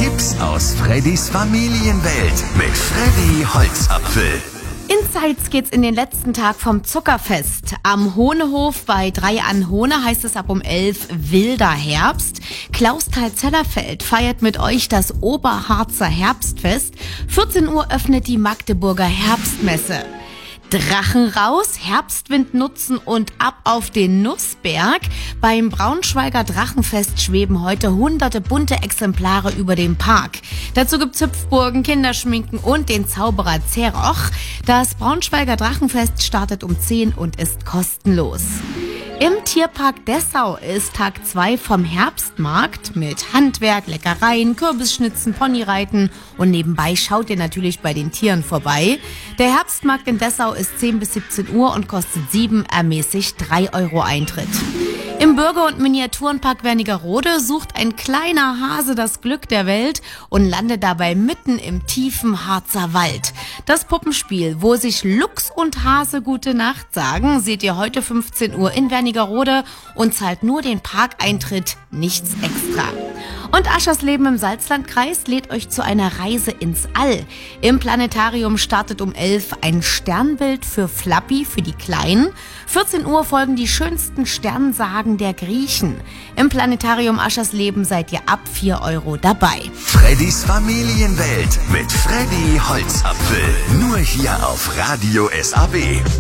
Tipps aus Freddys Familienwelt mit Freddy Holzapfel. In Zeitz geht's in den letzten Tag vom Zuckerfest. Am Hohnehof bei 3 an Hohne heißt es ab um 11 wilder Herbst. Clausthal-Zellerfeld feiert mit euch das Oberharzer Herbstfest. 14 Uhr öffnet die Magdeburger Herbstmesse. Drachen raus, Herbstwind nutzen und ab auf den Nussberg. Beim Braunschweiger Drachenfest schweben heute hunderte bunte Exemplare über dem Park. Dazu gibt's Hüpfburgen, Kinderschminken und den Zauberer Zeroch. Das Braunschweiger Drachenfest startet um 10 und ist kostenlos. Im Tierpark Dessau ist Tag 2 vom Herbstmarkt mit Handwerk, Leckereien, Kürbisschnitzen, Ponyreiten und nebenbei schaut ihr natürlich bei den Tieren vorbei. Der Herbstmarkt in Dessau ist 10 bis 17 Uhr und kostet 7, ermäßigt 3 Euro Eintritt. Im Bürger- und Miniaturenpark Wernigerode sucht ein kleiner Hase das Glück der Welt und landet dabei mitten im tiefen Harzer Wald. Das Puppenspiel, wo sich Luchs und Hase gute Nacht sagen, seht ihr heute 15 Uhr in Wernigerode und zahlt nur den Parkeintritt, nichts extra. Und Aschersleben im Salzlandkreis lädt euch zu einer Reise ins All. Im Planetarium startet um 11 ein Sternbild für Flappy, für die Kleinen. 14 Uhr folgen die schönsten Sternsagen der Griechen. Im Planetarium Aschersleben seid ihr ab 4 Euro dabei. Freddys Familienwelt mit Freddy Holzapfel. Nur hier auf Radio SAW.